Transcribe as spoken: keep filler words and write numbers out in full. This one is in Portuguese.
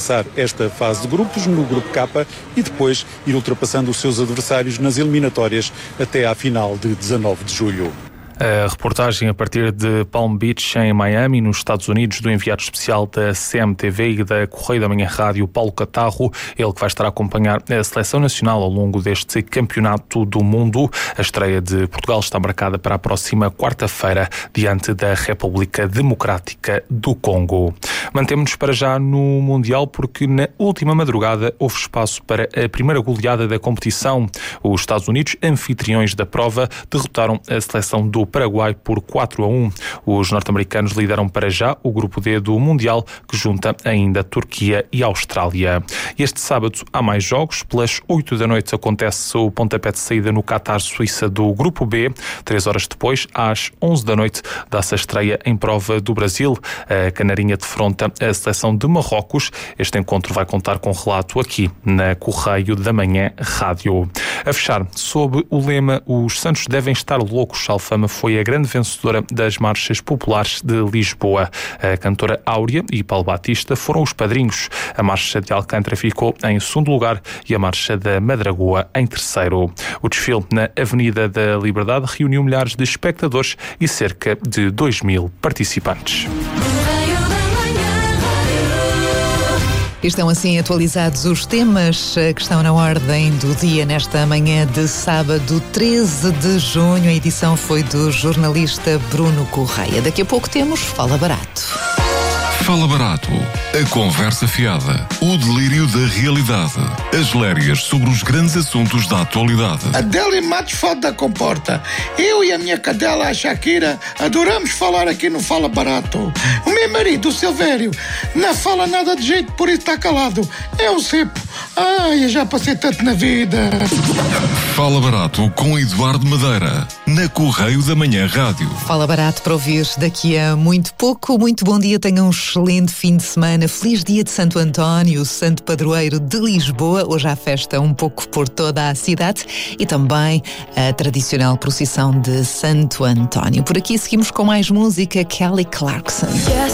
ultrapassar esta fase de grupos no grupo K e depois ir ultrapassando os seus adversários nas eliminatórias até à final de dezanove de julho. A reportagem a partir de Palm Beach, em Miami, nos Estados Unidos, do enviado especial da C M T V e da Correio da Manhã Rádio, Paulo Catarro, ele que vai estar a acompanhar a Seleção Nacional ao longo deste Campeonato do Mundo. A estreia de Portugal está marcada para a próxima quarta-feira, diante da República Democrática do Congo. Mantemos-nos para já no Mundial, porque na última madrugada houve espaço para a primeira goleada da competição. Os Estados Unidos, anfitriões da prova, derrotaram a seleção do Paraguai por quatro a um. Os norte-americanos lideram para já o grupo D do Mundial, que junta ainda Turquia e Austrália. Este sábado há mais jogos. Pelas oito da noite acontece o pontapé de saída no Qatar, Suíça, do grupo B. Três horas depois, às onze da noite, dá-se a estreia em prova do Brasil. A Canarinha defronta a seleção de Marrocos. Este encontro vai contar com relato aqui na Correio da Manhã Rádio. A fechar, sob o lema "Os Santos devem estar loucos", Alfama foi a grande vencedora das marchas populares de Lisboa. A cantora Áurea e Paulo Batista foram os padrinhos. A marcha de Alcântara ficou em segundo lugar e a marcha da Madragoa em terceiro. O desfile na Avenida da Liberdade reuniu milhares de espectadores e cerca de dois mil participantes. Estão assim atualizados os temas que estão na ordem do dia nesta manhã de sábado, treze de junho. A edição foi do jornalista Bruno Correia. Daqui a pouco temos Fala Barato. Fala Barato, a conversa fiada, o delírio da realidade, as lérias sobre os grandes assuntos da atualidade. Adélia Matos fala da comporta. Eu e a minha cadela, a Shakira, adoramos falar aqui no Fala Barato. O meu marido, o Silvério, não fala nada de jeito, por isso está calado. É o cepo. Ai, eu já passei tanto na vida. Fala Barato com Eduardo Madeira, na Correio da Manhã Rádio. Fala Barato para ouvir daqui a muito pouco. Muito bom dia, tenham um excelente fim de semana. Feliz dia de Santo António, santo padroeiro de Lisboa. Hoje há festa um pouco por toda a cidade e também a tradicional procissão de Santo António. Por aqui seguimos com mais música, Kelly Clarkson.